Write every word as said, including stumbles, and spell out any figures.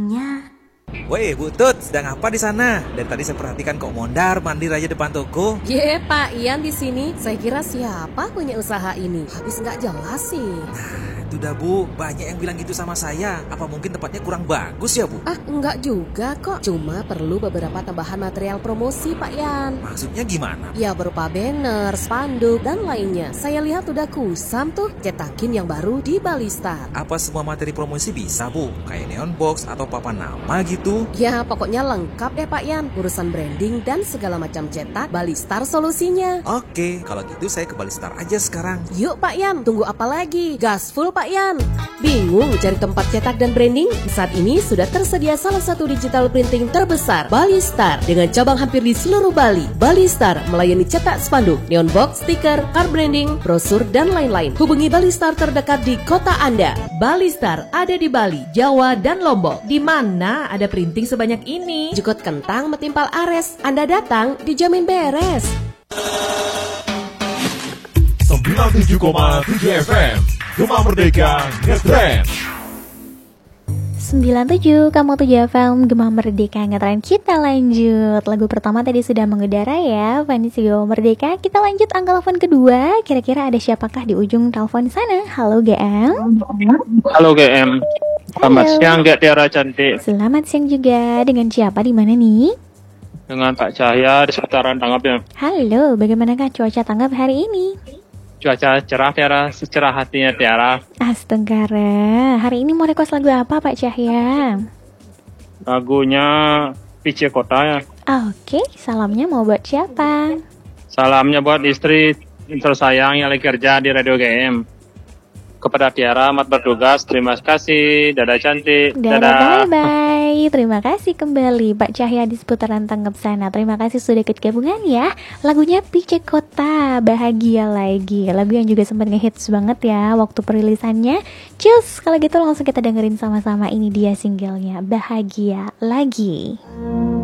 Woi, Bu Tut, sedang apa di sana? Dari tadi saya perhatikan kok mondar mandir aja depan toko. Ye, Pak Ian di sini. Saya kira siapa punya usaha ini? Habis nggak jelas sih. Itu dah Bu, banyak yang bilang gitu sama saya. Apa mungkin tempatnya kurang bagus ya Bu? Ah, enggak juga kok. Cuma perlu beberapa tambahan material promosi, Pak Ian. Maksudnya gimana? Ya berupa banner, spanduk, dan lainnya. Saya lihat udah kusam tuh cetakin yang baru di Balistar. Apa semua materi promosi bisa Bu? Kayak neon box atau papan nama gitu? Ya pokoknya lengkap deh Pak Ian. Urusan branding dan segala macam cetak, Balistar solusinya. Oke, kalau gitu saya ke Balistar aja sekarang. Yuk Pak Ian, tunggu apa lagi? Gaspol Pak Ian. Bingung cari tempat cetak dan branding? Saat ini sudah tersedia salah satu digital printing terbesar, Balistar, dengan cabang hampir di seluruh Bali. Balistar melayani cetak spanduk, neon box, stiker, card branding, brosur, dan lain-lain. Hubungi Balistar terdekat di kota Anda. Balistar ada di Bali, Jawa, dan Lombok. Di mana ada printing sebanyak ini? Jukut kentang metimpal ares. Anda datang dijamin beres. sembilan puluh tujuh koma tujuh F M Gema Merdeka Ngetrend. sembilan puluh tujuh koma tujuh F M Gema Merdeka Ngetrend. Kita lanjut. Lagu pertama tadi sudah mengudara ya, Fanny Gema Merdeka. Kita lanjut angka telepon kedua. Kira-kira ada siapakah di ujung telepon sana? Halo G M. Halo G M. Selamat Halo. siang Gak Tiara Cantik. Selamat siang juga. Dengan siapa di mana nih? Dengan Pak Cahya di seputaran Tanggapnya. Halo, bagaimanakah cuaca Tanggap hari ini? Cuaca cerah Tiara, secerah hatinya Tiara. Astagfirullah. Hari ini mau request lagu apa Pak Cahya? Lagunya P C Kota ya. Oke, salamnya mau buat siapa? Salamnya buat istri tersayang yang lagi kerja di Radio G M. Kepada Tiara amat bertugas, terima kasih. Dadah cantik. Dadah, bye-bye. Terima kasih kembali Pak Cahya di seputaran Tanggap sana. Terima kasih sudah ikut gabungan ya. Lagunya P C Kota, Bahagia Lagi. Lagu yang juga sempat ngehits banget ya waktu perilisannya. Cus, kalau gitu langsung kita dengerin sama-sama. Ini dia singlenya, Bahagia Lagi.